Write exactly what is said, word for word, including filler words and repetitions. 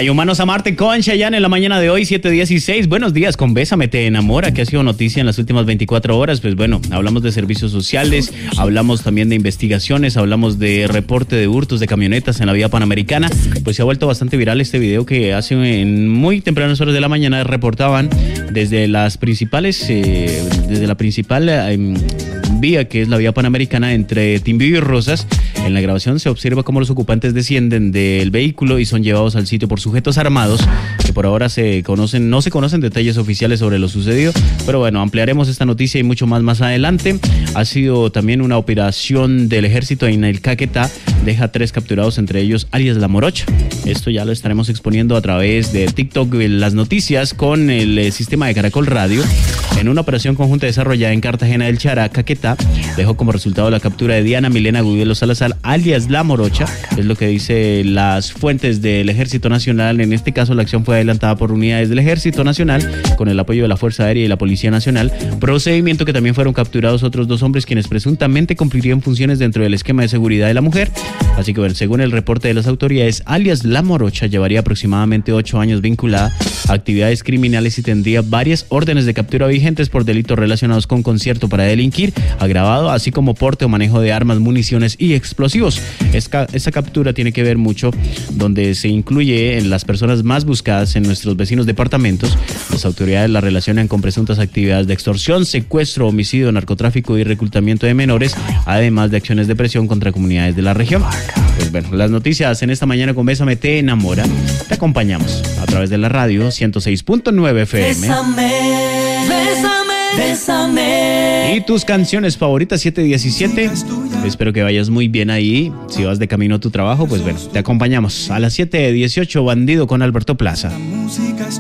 Hay Humanos a Marte con Chayanne en la mañana de hoy, siete dieciséis. Buenos días con Bésame Te Enamora, que ha sido noticia en las últimas veinticuatro horas. Pues bueno, hablamos de servicios sociales, hablamos también de investigaciones, hablamos de reporte de hurtos de camionetas en la vía panamericana. Pues se ha vuelto bastante viral este video que hace en muy tempranas horas de la mañana reportaban desde las principales, eh, desde la principal eh, vía que es la vía panamericana entre Timbío y Rosas. En la grabación se observa cómo los ocupantes descienden del vehículo y son llevados al sitio por sujetos armados, que por ahora se conocen, no se conocen detalles oficiales sobre lo sucedido, pero bueno, ampliaremos esta noticia y mucho más más adelante. Ha sido también una operación del ejército en el Caquetá, deja tres capturados, entre ellos alias La Morocha. Esto ya lo estaremos exponiendo a través de TikTok, las noticias con el eh, sistema de Caracol Radio. En una operación conjunta desarrollada en Cartagena del Chará, Caquetá, dejó como resultado la captura de Diana Milena Gudelo Salazar, alias La Morocha, es lo que dice las fuentes del Ejército Nacional. En este caso, la acción fue adelantada por unidades del Ejército Nacional con el apoyo de la Fuerza Aérea y la Policía Nacional, procedimiento que también fueron capturados otros dos hombres quienes presuntamente cumplirían funciones dentro del esquema de seguridad de la mujer. Así que bueno, según el reporte de las autoridades, alias La Morocha llevaría aproximadamente ocho años vinculada a actividades criminales y tendría varias órdenes de captura vigentes por delitos relacionados con concierto para delinquir, agravado, así como porte o manejo de armas, municiones y explosivos. Esta, esta captura tiene que ver mucho donde se incluye en las personas más buscadas en nuestros vecinos departamentos. Las autoridades la relacionan con presuntas actividades de extorsión, secuestro, homicidio, narcotráfico y reclutamiento de menores, además de acciones de presión contra comunidades de la región. Pues bueno, las noticias en esta mañana con Bésame Te Enamora. Te acompañamos a través de la radio ciento seis punto nueve F M. Bésame, bésame, bésame. Y tus canciones favoritas, siete diecisiete. Espero que vayas muy bien ahí. Si vas de camino a tu trabajo, pues bueno, te acompañamos a las siete dieciocho, Bandido con Alberto Plaza. La música es